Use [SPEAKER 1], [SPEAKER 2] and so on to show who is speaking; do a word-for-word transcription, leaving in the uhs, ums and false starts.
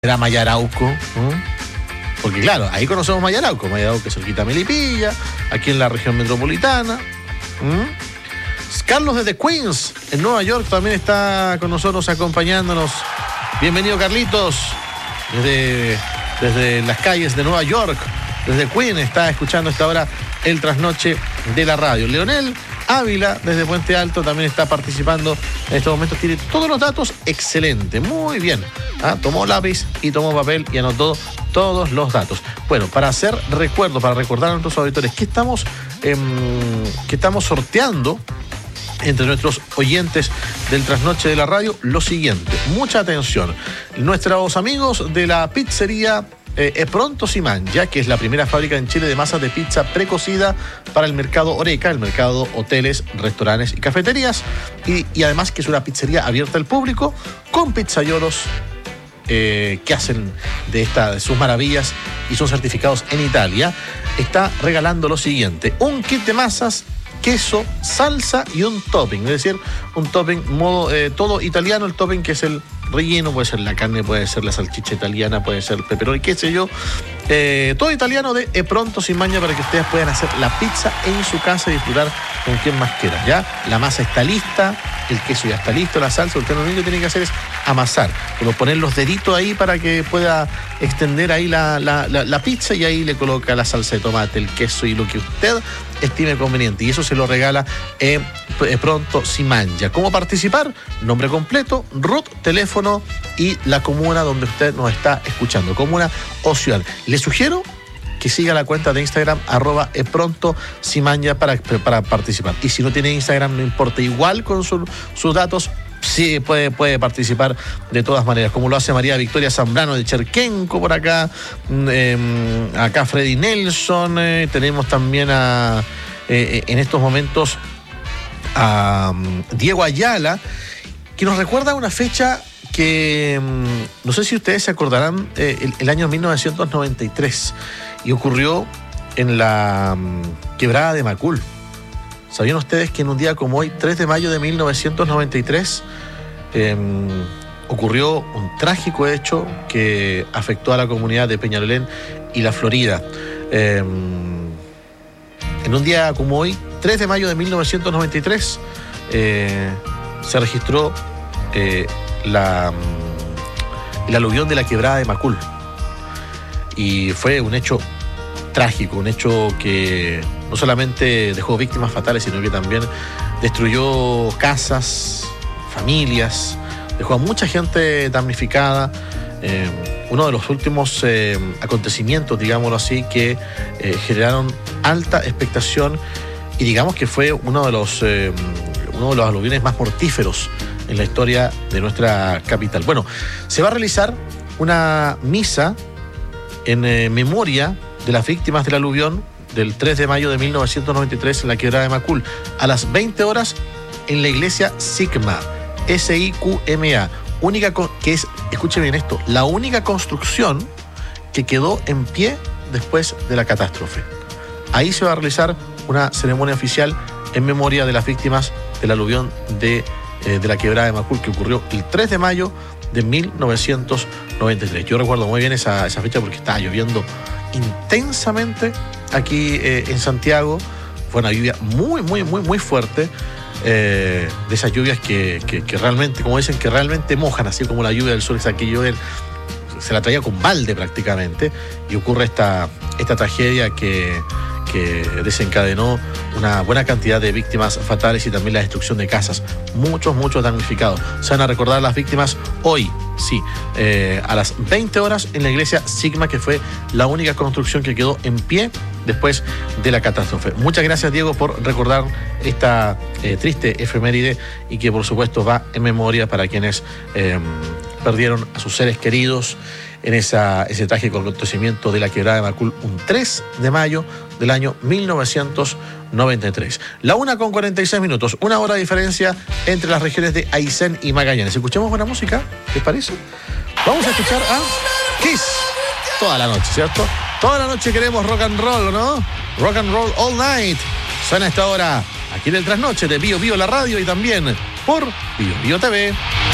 [SPEAKER 1] Era Mayarauco, ¿no? Porque claro, ahí conocemos Mayarauco, Mayarauco es cerquita Melipilla, aquí en la región metropolitana. ¿Mm? Carlos desde Queens, en Nueva York, también está con nosotros acompañándonos. Bienvenido, Carlitos, desde, desde las calles de Nueva York, desde Queens, está escuchando esta hora el trasnoche de la radio. Leonel Ávila, desde Puente Alto, también está participando en estos momentos. Tiene todos los datos, excelente, muy bien. ¿Ah? Tomó lápiz y tomó papel y anotó todos los datos. Bueno, para hacer recuerdo, para recordar a nuestros auditores que estamos, eh, que estamos sorteando entre nuestros oyentes del trasnoche de la radio, lo siguiente, mucha atención. Nuestros amigos de la pizzería Eh, Epronto Simanja, que es la primera fábrica en Chile de masas de pizza precocida para el mercado Oreca, el mercado hoteles, restaurantes y cafeterías, y, y además que es una pizzería abierta al público con pizzaiolos eh, que hacen de, esta, de sus maravillas y son certificados en Italia. Está regalando lo siguiente: un kit de masas, queso, salsa y un topping, es decir, un topping modo eh, todo italiano, el topping que es el relleno, puede ser la carne, puede ser la salchicha italiana, puede ser el pepperoni, qué sé yo, eh, todo italiano de Epronto Simanja, para que ustedes puedan hacer la pizza en su casa y disfrutar con quien más quiera. Ya la masa está lista, el queso ya está listo, la salsa, usted lo único que tiene que hacer es amasar, como poner los deditos ahí para que pueda extender ahí la, la, la, la pizza, y ahí le coloca la salsa de tomate, el queso y lo que usted estime conveniente, y eso se lo regala eh, Epronto Simanja. ¿Cómo participar? Nombre completo, R U T, teléfono y la comuna donde usted nos está escuchando, comuna o ciudad. Le sugiero que siga la cuenta de Instagram, arroba Epronto Simanja, para, para participar. Y si no tiene Instagram, no importa, igual con su, sus datos, sí puede, puede participar de todas maneras, como lo hace María Victoria Zambrano de Cherquenco por acá, eh, acá Freddy Nelson, eh, tenemos también a, eh, en estos momentos a um, Diego Ayala, que nos recuerda una fecha que um, no sé si ustedes se acordarán, eh, el, el año mil novecientos noventa y tres, y ocurrió en la um, quebrada de Macul. ¿Sabían ustedes que en un día como hoy, tres de mayo de mil novecientos noventa y tres, eh, ocurrió un trágico hecho que afectó a la comunidad de Peñalolén y la Florida? Eh, en un día como hoy, tres de mayo de mil novecientos noventa y tres, eh, se registró eh, la, el aluvión de la quebrada de Macul. Y fue un hecho trágico, un hecho que no solamente dejó víctimas fatales, sino que también destruyó casas, familias, dejó a mucha gente damnificada. Eh, uno de los últimos eh, acontecimientos, digámoslo así, que eh, generaron alta expectación, y digamos que fue uno de los eh, uno de los aluviones más mortíferos en la historia de nuestra capital. Bueno, se va a realizar una misa en eh, memoria de las víctimas del aluvión del tres de mayo de mil novecientos noventa y tres en la quebrada de Macul, a las veinte horas en la iglesia Sigma, S I Q M A, única con, que es, escuche bien esto, la única construcción que quedó en pie después de la catástrofe. Ahí se va a realizar una ceremonia oficial en memoria de las víctimas del aluvión de, eh, de la quebrada de Macul, que ocurrió el tres de mayo de mil novecientos noventa y tres. Yo recuerdo muy bien esa, esa fecha porque estaba lloviendo intensamente aquí eh, en Santiago. Fue una lluvia muy, muy, muy, muy fuerte. Eh, de esas lluvias que, que, que realmente, como dicen, que realmente mojan, así como la lluvia del sur, esa que llueve, se la traía con balde prácticamente, y ocurre esta, esta tragedia que, que desencadenó una buena cantidad de víctimas fatales y también la destrucción de casas. Muchos, muchos damnificados. Se van a recordar las víctimas hoy, sí, eh, a las veinte horas en la iglesia Sigma, que fue la única construcción que quedó en pie después de la catástrofe. Muchas gracias, Diego, por recordar esta eh, triste efeméride, y que por supuesto va en memoria para quienes eh, perdieron a sus seres queridos en esa, ese trágico acontecimiento de la quebrada de Macul, un tres de mayo del año mil novecientos noventa y tres. La una con cuarenta y seis minutos, una hora de diferencia entre las regiones de Aysén y Magallanes. ¿Escuchemos buena música? ¿Les parece? Vamos a escuchar a Kiss toda la noche, ¿cierto? Toda la noche queremos rock and roll, ¿no? Rock and roll all night. Suena a esta hora aquí en el trasnoche de Bio Bio la radio, y también por Bio Bio T V.